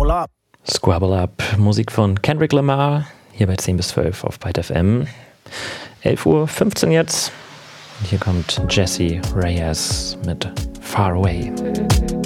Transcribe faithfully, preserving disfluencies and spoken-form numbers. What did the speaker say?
Squabble Up. Squabble Up, Musik von Kendrick Lamar, hier bei zehn bis zwölf auf Byte F M. elf Uhr fünfzehn jetzt. Und hier kommt Jessie Reyez mit Far Away.